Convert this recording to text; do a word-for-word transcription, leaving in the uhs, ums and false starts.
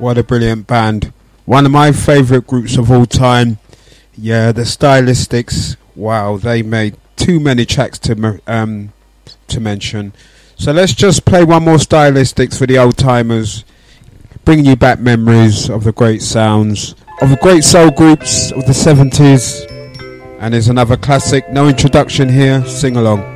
What a brilliant band. One of my favourite groups of all time. Yeah, the Stylistics. Wow, they made too many tracks to um to mention. So let's just play one more Stylistics for the old timers, bringing you back memories of the great sounds of the great soul groups of the seventies. And there's another classic, no introduction here, sing along.